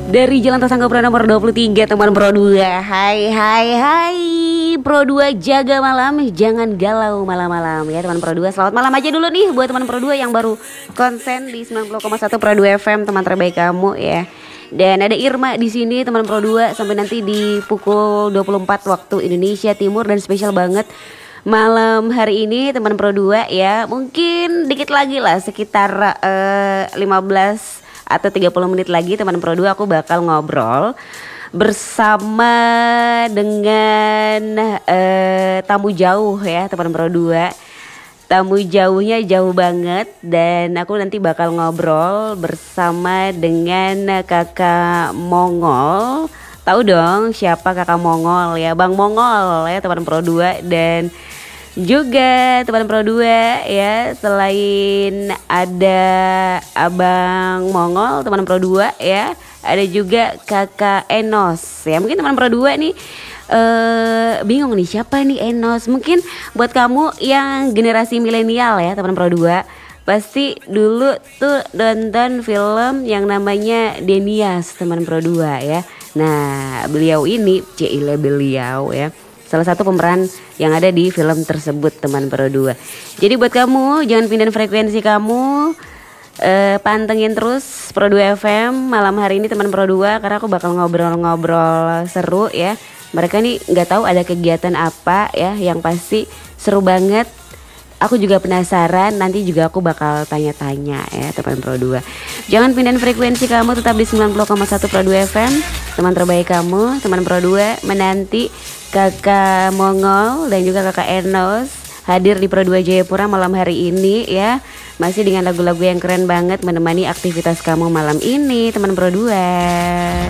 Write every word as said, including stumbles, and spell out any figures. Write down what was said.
Dari Jalan Tasangka Pro nomor dua puluh tiga, teman Pro dua. Hai hai hai Pro dua, jaga malam, jangan galau malam-malam ya teman Pro dua. Selamat malam aja dulu nih buat teman Pro dua yang baru konsen di sembilan puluh koma satu Pro dua F M, teman terbaik kamu ya. Dan ada Irma di sini teman Pro dua sampai nanti di pukul dua puluh empat waktu Indonesia Timur. Dan spesial banget malam hari ini teman Pro dua ya. Mungkin dikit lagi lah, sekitar uh, lima belas atau tiga puluh menit lagi teman Pro dua aku bakal ngobrol bersama dengan uh, tamu jauh ya teman Pro dua. Tamu jauhnya jauh banget, dan aku nanti bakal ngobrol bersama dengan Kakak Mongol. Tahu dong siapa Kakak Mongol ya, Bang Mongol ya teman Pro dua. Dan juga teman Pro dua ya, selain ada Abang Mongol teman Pro dua ya, ada juga Kakak Enos ya. Mungkin teman Pro dua nih uh, bingung nih siapa nih Enos. Mungkin buat kamu yang generasi milenial ya teman Pro dua, pasti dulu tuh nonton film yang namanya Denias teman Pro dua ya. Nah beliau ini, cile beliau ya, salah satu pemeran yang ada di film tersebut teman Pro dua. Jadi buat kamu jangan pindahin frekuensi kamu, uh, pantengin terus Pro dua F M malam hari ini teman Pro dua, karena aku bakal ngobrol-ngobrol seru ya. Mereka nih nggak tahu ada kegiatan apa ya, yang pasti seru banget. Aku juga penasaran, nanti juga aku bakal tanya-tanya ya teman Pro dua. Jangan pindahin frekuensi kamu, tetap di sembilan puluh koma satu Pro dua F M, teman terbaik kamu, teman Pro dua menanti Kakak Mongol dan juga Kakak Enos hadir di Pro dua Jayapura malam hari ini ya. Masih dengan lagu-lagu yang keren banget menemani aktivitas kamu malam ini teman Pro dua.